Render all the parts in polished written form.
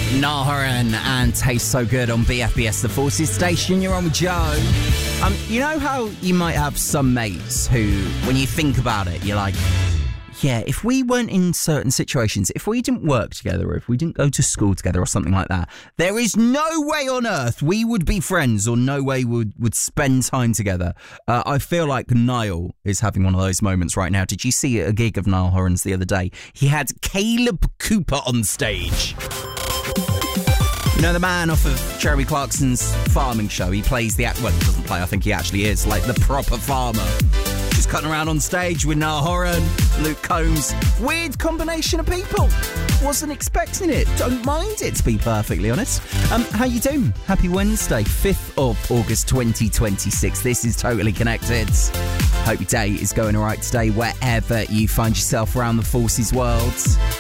Nahoran and Taste So Good on BFBS, the Forces Station. You're on with Joe. You know how you might have some mates who, when you think about it, you're like, yeah, if we weren't in certain situations, if we didn't work together, or if we didn't go to school together or something like that, there is no way on earth we would be friends, or no way would spend time together. I feel like Niall is having one of those moments right now. Did you see a gig of Niall Horan's the other day? He had Caleb Cooper on stage. You know, the man off of Jeremy Clarkson's farming show. He plays the act. Well, he doesn't play. I think he actually is like the proper farmer. Just cutting around on stage with Niall Horan, Luke Combs. Weird combination of people. Wasn't expecting it. Don't mind it, to be perfectly honest. How you doing? Happy Wednesday, 5th of August 2026. This is Totally Connected. Hope your day is going all right today, wherever you find yourself around the Forces world.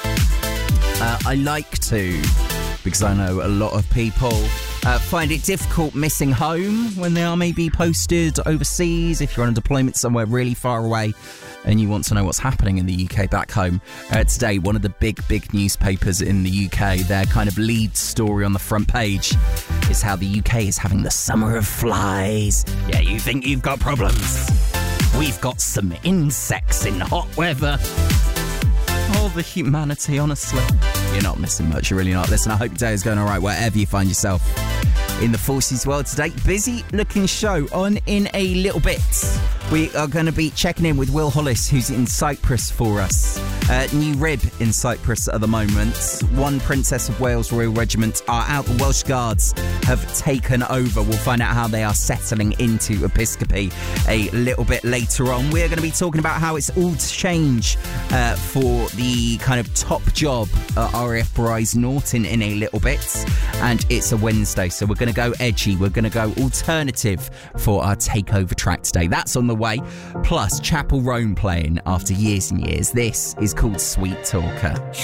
I like to, because I know a lot of people find it difficult missing home when they are maybe posted overseas. If you're on a deployment somewhere really far away and you want to know what's happening in the UK back home. Today, one of the big newspapers in the UK, their kind of lead story on the front page is how the UK is having the summer of flies. Yeah, you think you've got problems? We've got some insects in hot weather. Oh, the humanity, honestly. You're not missing much, you're really not. Listen, I hope your day is going all right wherever you find yourself in the Forces world today. Busy looking show on in a little bit. We are going to be checking in with Will Hollis, who's in Cyprus for us. New rib in Cyprus at the moment. One Princess of Wales Royal Regiment are out. The Welsh Guards have taken over. We'll find out how they are settling into Episcopi a little bit later on. We're going to be talking about how it's all to change for the kind of top job at RAF Bryce Norton in a little bit. And it's a Wednesday, so we're going to go edgy. We're going to go alternative for our takeover track today. That's on the way. Plus, Chapel Roan playing after years and years. This is called Sweet Talker.